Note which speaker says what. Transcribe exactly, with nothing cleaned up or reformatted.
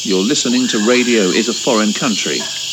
Speaker 1: You're listening to Radio is a Foreign Country.